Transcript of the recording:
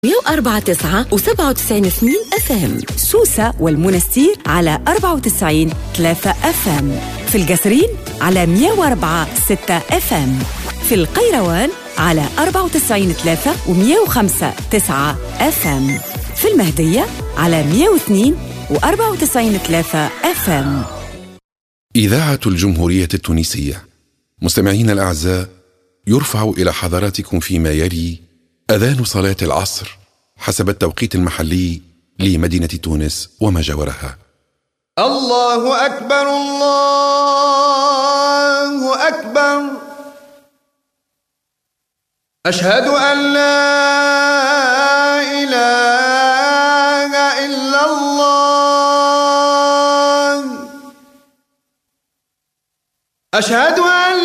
104.9 و97 سنين FM. سوسة والمنستير على 94.3 FM. في القصرين على 104.6 FM. في القيروان على 94.3 و105.9 FM. في المهدية على 102.94 FM. إذاعة الجمهورية التونسية. مستمعين الأعزاء، يرفع إلى حضراتكم فيما يلي أذان صلاة العصر حسب التوقيت المحلي لمدينة تونس وما جاورها. الله أكبر الله أكبر، أشهد أن لا إله إلا الله، أشهد